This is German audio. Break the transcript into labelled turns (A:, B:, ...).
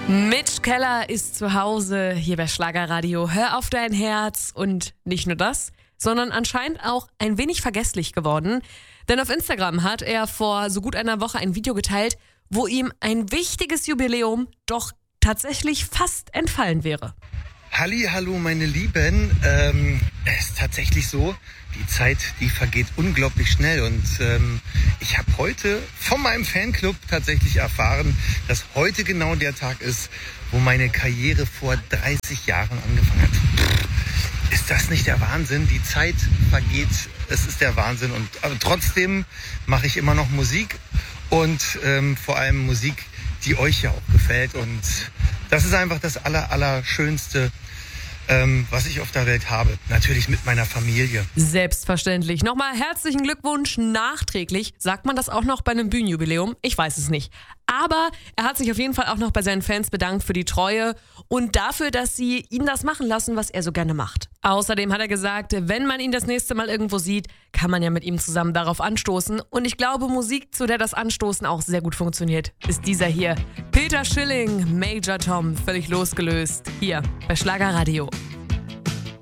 A: Mitch Keller ist zu Hause hier bei Schlagerradio. Hör auf dein Herz. Und nicht nur das, sondern anscheinend auch ein wenig vergesslich geworden. Denn auf Instagram hat er vor so gut einer Woche ein Video geteilt, wo ihm ein wichtiges Jubiläum doch tatsächlich fast entfallen wäre.
B: Hallo meine Lieben, es ist tatsächlich so, die Zeit, die vergeht unglaublich schnell und ich habe heute von meinem Fanclub tatsächlich erfahren, dass heute genau der Tag ist, wo meine Karriere vor 30 Jahren angefangen hat. Ist das nicht der Wahnsinn? Die Zeit vergeht, es ist der Wahnsinn aber trotzdem mache ich immer noch Musik und vor allem Musik, die euch ja auch gefällt und das ist einfach das Allerschönste, was ich auf der Welt habe. Natürlich mit meiner Familie.
A: Selbstverständlich. Nochmal herzlichen Glückwunsch nachträglich. Sagt man das auch noch bei einem Bühnenjubiläum? Ich weiß es nicht. Aber er hat sich auf jeden Fall auch noch bei seinen Fans bedankt für die Treue und dafür, dass sie ihn das machen lassen, was er so gerne macht. Außerdem hat er gesagt, wenn man ihn das nächste Mal irgendwo sieht, kann man ja mit ihm zusammen darauf anstoßen. Und ich glaube, Musik, zu der das Anstoßen auch sehr gut funktioniert, ist dieser hier. Peter Schilling, Major Tom, völlig losgelöst, hier bei Schlagerradio.